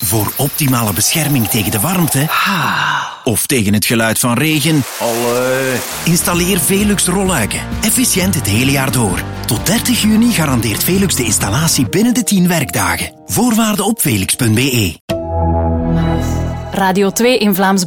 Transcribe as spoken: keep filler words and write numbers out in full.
Voor optimale bescherming tegen de warmte of tegen het geluid van regen. Allee. Installeer Velux rolluiken. Efficiënt het hele jaar door. Tot dertig juni garandeert Velux de installatie binnen de tien werkdagen. Voorwaarden op velux punt be. Radio twee in Vlaams